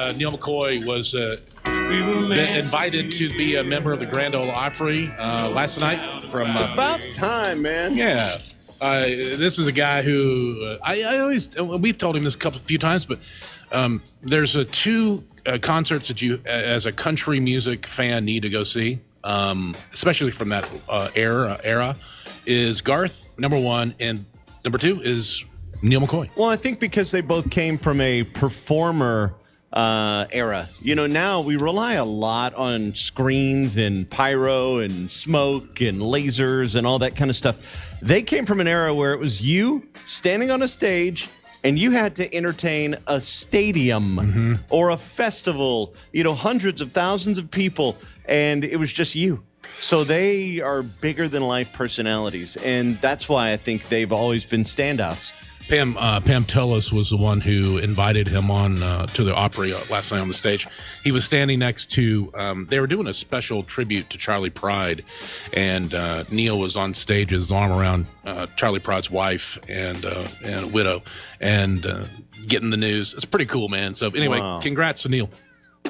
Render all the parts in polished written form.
Neil McCoy was invited to be a member of the Grand Ole Opry last night. From about time, man. Yeah. This is a guy who I always, we've told him this a few times, but there's two concerts that you, as a country music fan, need to go see, especially from that era, is Garth, number one, and number two is Neil McCoy. Well, I think because they both came from a performer era. You know, now we rely a lot on screens and pyro and smoke and lasers and all that kind of stuff. They came from an era where it was you standing on a stage and you had to entertain a stadium or a festival, you know, hundreds of thousands of people, and it was just you. So they are bigger than life personalities, and that's why I think they've always been standouts. Pam Tillis was the one who invited him on to the Opry last night on the stage. He was standing next to they were doing a special tribute to Charley Pride, and Neil was on stage with his arm around Charley Pride's wife and widow, and getting the news. It's pretty cool, man. So anyway, Congrats to Neil.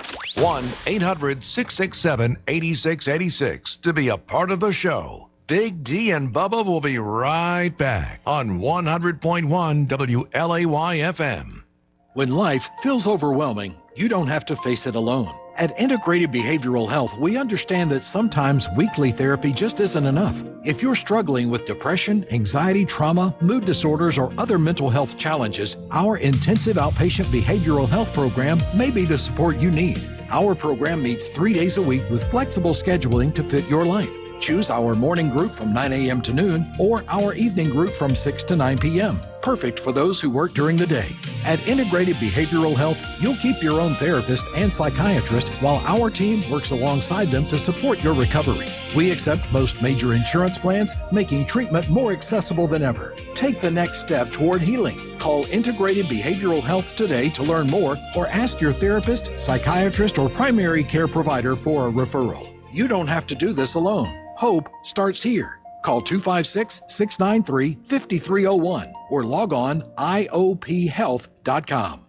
1-800-667-8686 to be a part of the show. Big D and Bubba will be right back on 100.1 WLAY-FM. When life feels overwhelming, you don't have to face it alone. At Integrated Behavioral Health, we understand that sometimes weekly therapy just isn't enough. If you're struggling with depression, anxiety, trauma, mood disorders, or other mental health challenges, our intensive outpatient behavioral health program may be the support you need. Our program meets 3 days a week with flexible scheduling to fit your life. Choose our morning group from 9 a.m. to noon or our evening group from 6 to 9 p.m. Perfect for those who work during the day. At Integrated Behavioral Health, you'll keep your own therapist and psychiatrist while our team works alongside them to support your recovery. We accept most major insurance plans, making treatment more accessible than ever. Take the next step toward healing. Call Integrated Behavioral Health today to learn more or ask your therapist, psychiatrist, or primary care provider for a referral. You don't have to do this alone. Hope starts here. Call 256-693-5301 or log on IOPhealth.com.